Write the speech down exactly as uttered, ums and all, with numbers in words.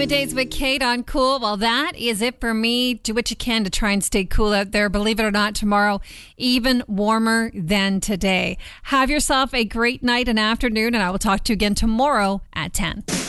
Days with Kate on Cool. Well, that is it for me. Do what you can to try and stay cool out there. Believe it or not, tomorrow, even warmer than today. Have yourself a great night and afternoon, and I will talk to you again tomorrow at ten.